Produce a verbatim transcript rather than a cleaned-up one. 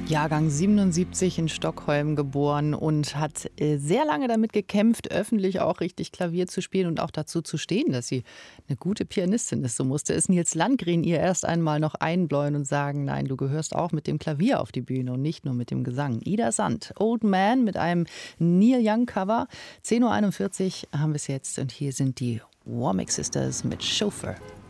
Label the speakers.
Speaker 1: Jahrgang siebenundsiebzig in Stockholm geboren und hat äh, sehr lange damit gekämpft, öffentlich auch richtig Klavier zu spielen und auch dazu zu stehen, dass sie eine gute Pianistin ist. So musste es Nils Landgren ihr erst einmal noch einbläuen und sagen, nein, du gehörst auch mit dem Klavier auf die Bühne und nicht nur mit dem Gesang. Ida Sand, Old Man mit einem Neil Young Cover. zehn Uhr einundvierzig haben wir es jetzt und hier sind die Womack Sisters mit Chauffeur.